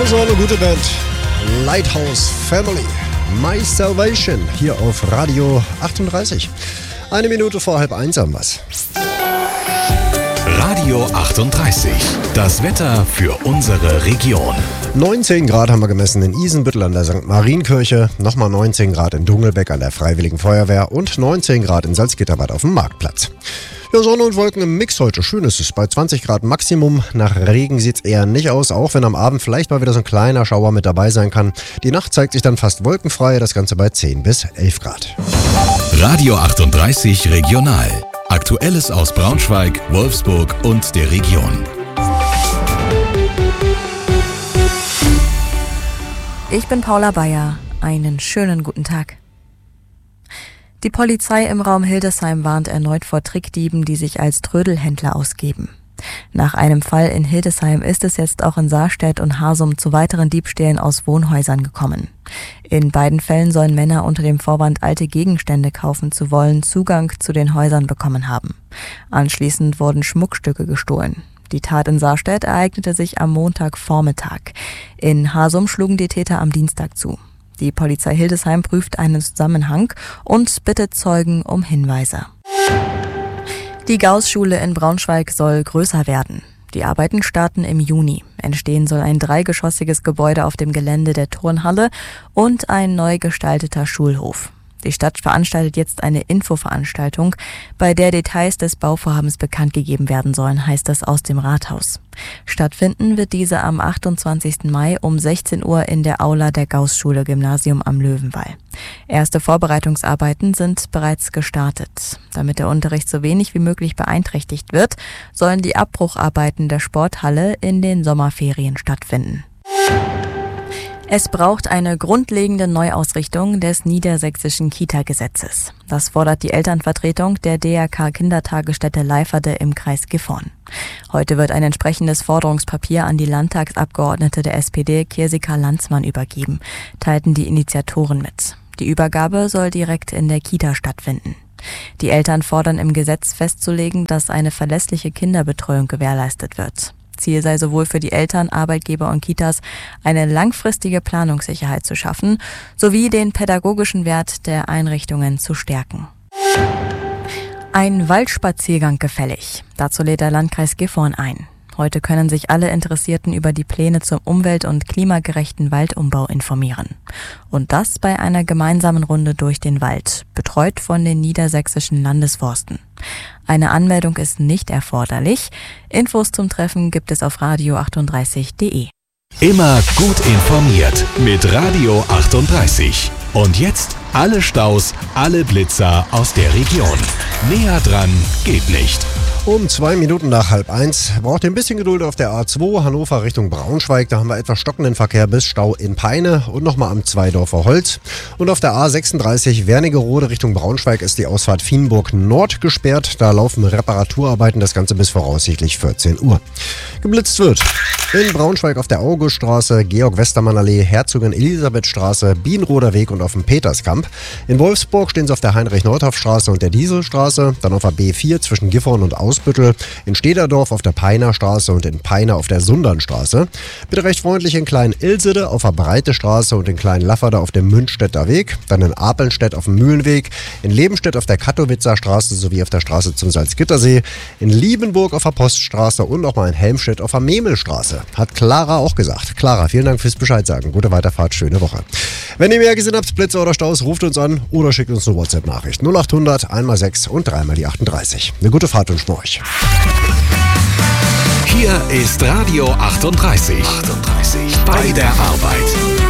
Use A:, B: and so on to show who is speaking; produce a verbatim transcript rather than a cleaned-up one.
A: So eine gute Band. Lighthouse Family. My Salvation. Hier auf Radio achtunddreißig. Eine Minute vor halb eins haben wir's.
B: Radio achtunddreißig. Das Wetter für unsere Region.
A: neunzehn Grad haben wir gemessen in Isenbüttel an der Sankt Marienkirche, nochmal neunzehn Grad in Dungelbeck an der Freiwilligen Feuerwehr und neunzehn Grad in Salzgitterbad auf dem Marktplatz. Ja, Sonne und Wolken im Mix heute. Schön ist es. Bei zwanzig Grad Maximum. Nach Regen sieht's eher nicht aus, auch wenn am Abend vielleicht mal wieder so ein kleiner Schauer mit dabei sein kann. Die Nacht zeigt sich dann fast wolkenfrei, das Ganze bei zehn bis elf Grad.
B: Radio achtunddreißig Regional. Aktuelles aus Braunschweig, Wolfsburg und der Region.
C: Ich bin Paula Bayer. Einen schönen guten Tag. Die Polizei im Raum Hildesheim warnt erneut vor Trickdieben, die sich als Trödelhändler ausgeben. Nach einem Fall in Hildesheim ist es jetzt auch in Sarstedt und Harsum zu weiteren Diebstählen aus Wohnhäusern gekommen. In beiden Fällen sollen Männer unter dem Vorwand, alte Gegenstände kaufen zu wollen, Zugang zu den Häusern bekommen haben. Anschließend wurden Schmuckstücke gestohlen. Die Tat in Sarstedt ereignete sich am Montagvormittag. In Harsum schlugen die Täter am Dienstag zu. Die Polizei Hildesheim prüft einen Zusammenhang und bittet Zeugen um Hinweise. Die Gauß-Schule in Braunschweig soll größer werden. Die Arbeiten starten im Juni. Entstehen soll ein dreigeschossiges Gebäude auf dem Gelände der Turnhalle und ein neu gestalteter Schulhof. Die Stadt veranstaltet jetzt eine Infoveranstaltung, bei der Details des Bauvorhabens bekannt gegeben werden sollen, heißt es aus dem Rathaus. Stattfinden wird diese am achtundzwanzigsten Mai um sechzehn Uhr in der Aula der Gauß-Schule Gymnasium am Löwenwall. Erste Vorbereitungsarbeiten sind bereits gestartet. Damit der Unterricht so wenig wie möglich beeinträchtigt wird, sollen die Abbrucharbeiten der Sporthalle in den Sommerferien stattfinden. Es braucht eine grundlegende Neuausrichtung des niedersächsischen Kita-Gesetzes. Das fordert die Elternvertretung der D R K-Kindertagesstätte Leiferde im Kreis Gifhorn. Heute wird ein entsprechendes Forderungspapier an die Landtagsabgeordnete der S P D Kirsika Landsmann übergeben, teilten die Initiatoren mit. Die Übergabe soll direkt in der Kita stattfinden. Die Eltern fordern im Gesetz festzulegen, dass eine verlässliche Kinderbetreuung gewährleistet wird. Ziel sei sowohl für die Eltern, Arbeitgeber und Kitas eine langfristige Planungssicherheit zu schaffen, sowie den pädagogischen Wert der Einrichtungen zu stärken. Ein Waldspaziergang gefällig. Dazu lädt der Landkreis Gifhorn ein. Heute können sich alle Interessierten über die Pläne zum umwelt- und klimagerechten Waldumbau informieren. Und das bei einer gemeinsamen Runde durch den Wald, betreut von den niedersächsischen Landesforsten. Eine Anmeldung ist nicht erforderlich. Infos zum Treffen gibt es auf radio achtunddreißig punkt de.
B: Immer gut informiert mit Radio achtunddreißig. Und jetzt alle Staus, alle Blitzer aus der Region. Näher dran geht nicht.
A: Um zwei Minuten nach halb eins braucht ihr ein bisschen Geduld auf der A zwei Hannover Richtung Braunschweig. Da haben wir etwas stockenden Verkehr bis Stau in Peine und nochmal am Zweidorfer Holz. Und auf der A sechsunddreißig Wernigerode Richtung Braunschweig ist die Ausfahrt Fienburg Nord gesperrt. Da laufen Reparaturarbeiten, das Ganze bis voraussichtlich vierzehn Uhr. Geblitzt wird in Braunschweig auf der Auguststraße, Georg-Westermann-Allee, Herzogin-Elisabeth-Straße, Bienroder Weg und auf dem Peterskamp. In Wolfsburg stehen sie auf der Heinrich-Nordhoff-Straße und der Dieselstraße, dann auf der B vier zwischen Gifhorn und Ausbüttel, in Stederdorf auf der Peiner Straße und in Peine auf der Sundernstraße. Bitte recht freundlich in Klein-Ilsede auf der Breite Straße und in Klein-Lafferde auf dem Münchstädter Weg, dann in Apelnstedt auf dem Mühlenweg, in Lebenstedt auf der Katowitzer Straße sowie auf der Straße zum Salzgittersee, in Liebenburg auf der Poststraße und auch mal in Helmstedt auf der Memelstraße. Hat Clara auch gesagt. Clara, vielen Dank fürs Bescheid sagen. Gute Weiterfahrt, schöne Woche. Wenn ihr mehr gesehen habt, Blitze oder Staus, ruft uns an oder schickt uns eine WhatsApp-Nachricht. null acht hundert, einmal sechs und dreimal die achtunddreißig. Eine gute Fahrt wünschen wir euch.
B: Hier ist Radio achtunddreißig. achtunddreißig. Bei der Arbeit.